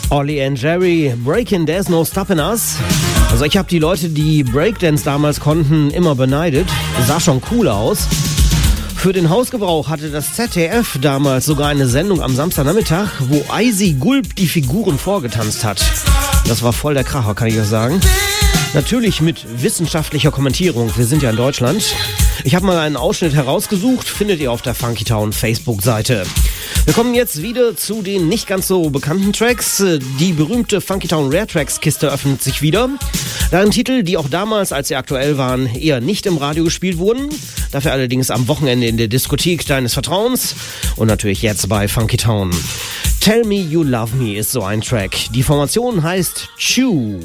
Ollie and Jerry, Breakin' There's No Stoppin' Us. Also ich habe die Leute, die Breakdance damals konnten, immer beneidet. Sah schon cool aus. Für den Hausgebrauch hatte das ZDF damals sogar eine Sendung am Samstagnachmittag, wo Eisi Gulb die Figuren vorgetanzt hat. Das war voll der Kracher, kann ich euch sagen. Natürlich mit wissenschaftlicher Kommentierung. Wir sind ja in Deutschland. Ich habe mal einen Ausschnitt herausgesucht, findet ihr auf der Funky Town Facebook-Seite. Wir kommen jetzt wieder zu den nicht ganz so bekannten Tracks. Die berühmte Funky Town Rare Tracks Kiste öffnet sich wieder. Darin Titel, die auch damals, als sie aktuell waren, eher nicht im Radio gespielt wurden. Dafür allerdings am Wochenende in der Diskothek deines Vertrauens. Und natürlich jetzt bei Funky Town. Tell Me You Love Me ist so ein Track. Die Formation heißt Chew.